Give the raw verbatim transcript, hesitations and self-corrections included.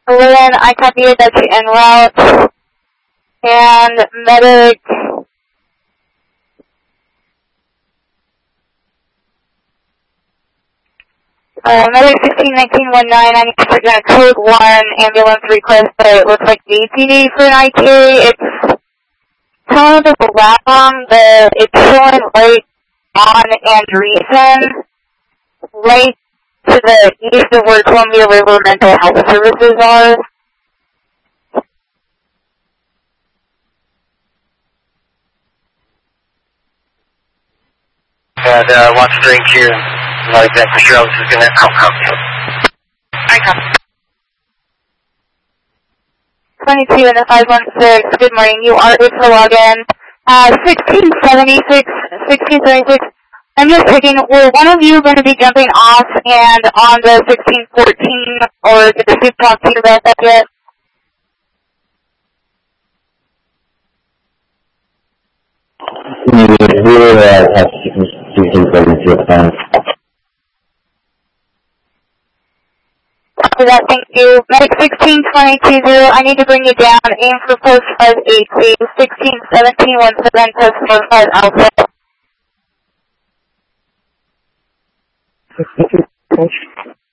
Lynn, I copy it, that's your en route. And medic, uh, medic sixteen nineteen one nine, I need to put down code one, ambulance request, but it looks like D P D for an I T A. It's telling us a lap on the, it's showing right on Andreessen, right to the east of where Columbia River Mental Health Services are. And uh, watch the drink here. I'm not exactly sure. I was just gonna help out. I copy. twenty-two and the five one six, good morning, you are able to log in. Uh, sixteen seventy-six, sixteen seventy-six, I'm just checking, will one of you going to be jumping off and on the sixteen fourteen, or did the soup talk to you about that yet? We were at sixteen seventy-two at the time. After that, thank you. Medic sixteen twenty-two zero, I need to bring you down. Aim for post five eight two, sixteen seventeen one seven, post four five alpha. sixty-two,